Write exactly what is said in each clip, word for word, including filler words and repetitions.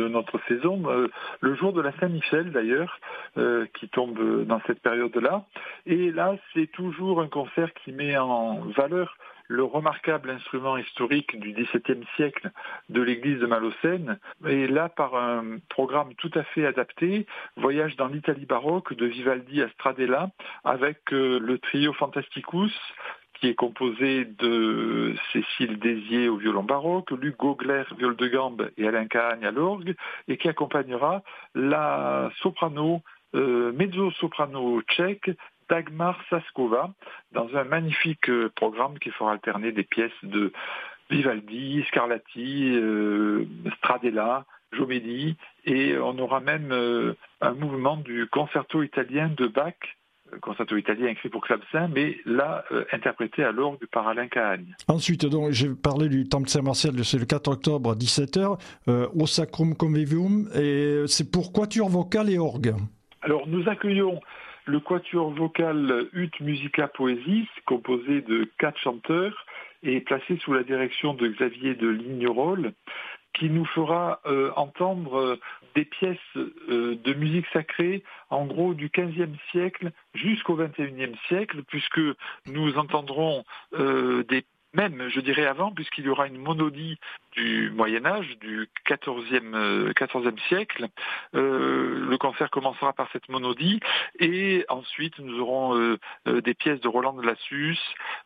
de notre saison, euh, le jour de la Saint-Michel d'ailleurs, euh, qui tombe dans cette période-là. Et là, c'est toujours un concert qui met en valeur le remarquable instrument historique du dix-septième siècle de l'église de Malaucène, et là par un programme tout à fait adapté, voyage dans l'Italie baroque de Vivaldi à Stradella, avec euh, le trio Fantasticus, qui est composé de Cécile Désier au violon baroque, Luc Gaugler, viol de gambe et Alain Cahagne à l'orgue, et qui accompagnera la soprano, euh, mezzo-soprano tchèque, Dagmar Saskova, dans un magnifique programme qui fera alterner des pièces de Vivaldi, Scarlatti, euh, Stradella, Jommelli, et on aura même euh, un mouvement du concerto italien de Bach, concerto italien écrit pour clavecin, mais là euh, interprété à l'orgue par Alain Cahagne. Ensuite, donc, j'ai parlé du Temple Saint-Martial, c'est le quatre octobre à dix-sept heures, euh, au Sacrum Convivium, et c'est pour quatuor vocal et orgue. Alors nous accueillons le quatuor vocal Ut Musica Poesis, composé de quatre chanteurs et placé sous la direction de Xavier de Lignerolles, qui nous fera euh, entendre euh, des pièces euh, de musique sacrée, en gros du quinzième siècle jusqu'au vingt et unième siècle, puisque nous entendrons euh, des même, je dirais avant, puisqu'il y aura une monodie du Moyen-Âge, du quatorzième, euh, quatorzième siècle. Euh, le concert commencera par cette monodie, et ensuite nous aurons euh, euh, des pièces de Roland de Lassus,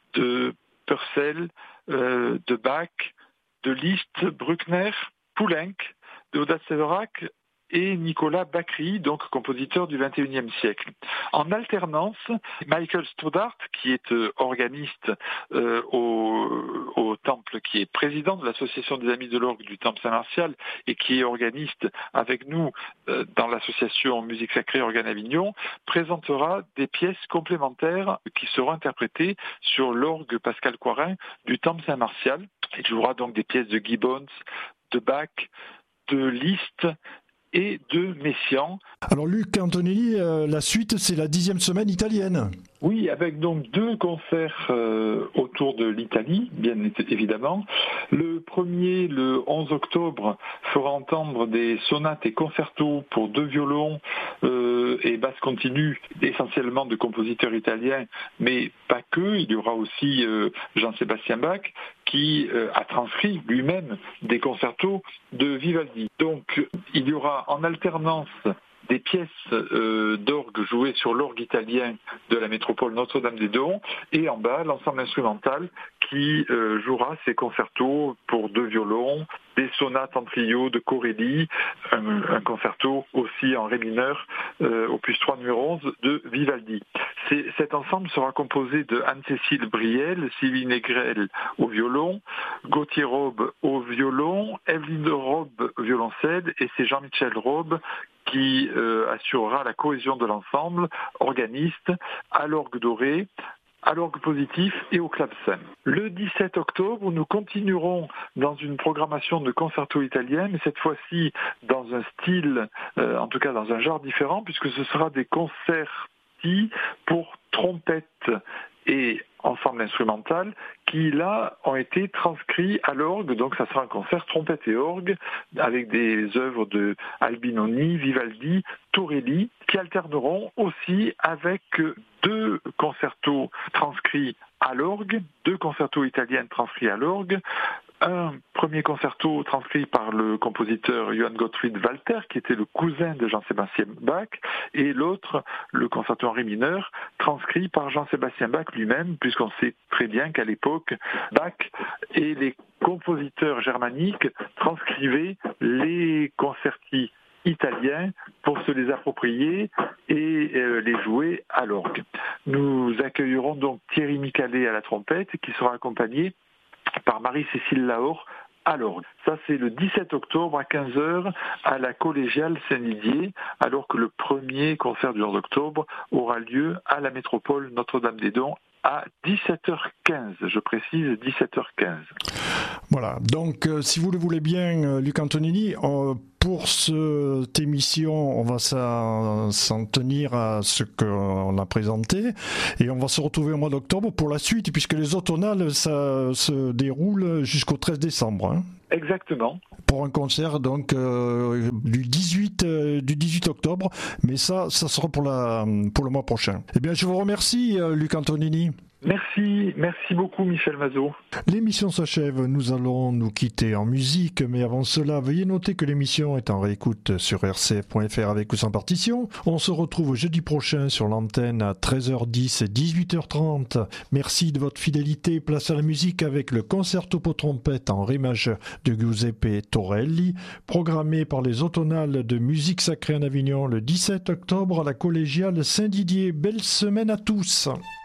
de Purcell, euh, de Bach, de Liszt, Bruckner, Poulenc, de Oda Séverac et Nicolas Bacri, donc compositeur du vingt et unième siècle. En alternance, Michael Stoddart, qui est euh, organiste euh, au, au Temple, qui est président de l'Association des Amis de l'Orgue du Temple Saint-Martial et qui est organiste avec nous euh, dans l'association Musique Sacrée Organe Avignon, présentera des pièces complémentaires qui seront interprétées sur l'orgue Pascal Coirin du Temple Saint-Martial. Il jouera donc des pièces de Gibbons, de Bach, de Liszt et de Messiaen. Alors Luc Antonelli, euh, la suite c'est la dixième semaine italienne. Oui, avec donc deux concerts euh, autour de l'Italie, bien évidemment. Le premier, le onze octobre, fera entendre des sonates et concertos pour deux violons euh, et basse continue, essentiellement de compositeurs italiens, mais pas que. Il y aura aussi euh, Jean-Sébastien Bach, qui euh, a transcrit lui-même des concertos de Vivaldi. Donc, il y aura en alternance des pièces euh, d'orgue jouées sur l'orgue italien de la métropole Notre-Dame-des-Dons, et en bas l'ensemble instrumental qui euh, jouera ses concertos pour deux violons, des sonates en trio de Corelli, un, un concerto aussi en ré mineur, euh, opus trois numéro onze de Vivaldi. C'est, cet ensemble sera composé de Anne-Cécile Briel, Sylvie Négrel au violon, Gauthier Robe au violon, Evelyne Robe au violoncelle, et c'est Jean-Michel Robe qui euh, assurera la cohésion de l'ensemble, organiste, à l'orgue doré, à l'orgue positif et au clavecin. Le dix-sept octobre, nous continuerons dans une programmation de concerto italien, mais cette fois-ci dans un style, euh, en tout cas dans un genre différent, puisque ce sera des concerti pour trompette et ensemble instrumental qui là ont été transcrits à l'orgue, donc ça sera un concert trompette et orgue avec des œuvres de Albinoni, Vivaldi, Torelli, qui alterneront aussi avec deux concertos transcrits à l'orgue, deux concertos italiens transcrits à l'orgue, un premier concerto transcrit par le compositeur Johann Gottfried Walter, qui était le cousin de Jean-Sébastien Bach, et l'autre, le concerto en ré mineur, transcrit par Jean-Sébastien Bach lui-même, puisqu'on sait très bien qu'à l'époque, Bach et les compositeurs germaniques transcrivaient les concerti italiens pour se les approprier et euh, les jouer à l'orgue. Nous accueillerons donc Thierry Micalet à la trompette, qui sera accompagné par Marie-Cécile Lahore à l'orgue. Ça, c'est le dix-sept octobre à quinze heures à la collégiale Saint-Didier, alors que le premier concert du onze octobre aura lieu à la métropole Notre-Dame-des-Dons à dix-sept heures quinze, je précise dix-sept heures quinze. Voilà, donc euh, si vous le voulez bien, euh, Luc Antonelli, euh, pour cette émission, on va s'en, s'en tenir à ce qu'on a présenté, et on va se retrouver au mois d'octobre pour la suite, puisque les automnales, ça se déroule jusqu'au treize décembre. Hein. Exactement. Pour un concert donc euh, du dix-huit euh, du dix-huit octobre, mais ça ça sera pour la pour le mois prochain. Eh bien, je vous remercie euh, Luc Antonini. Merci, merci beaucoup Michel Mazot. L'émission s'achève, nous allons nous quitter en musique, mais avant cela, veuillez noter que l'émission est en réécoute sur r c f point f r avec ou sans partition. On se retrouve jeudi prochain sur l'antenne à treize heures dix et dix-huit heures trente. Merci de votre fidélité. Place à la musique avec le concerto pour trompette en ré majeur de Giuseppe Torelli, programmé par les automnales de musique sacrée en Avignon le dix-sept octobre à la collégiale Saint-Didier. Belle semaine à tous.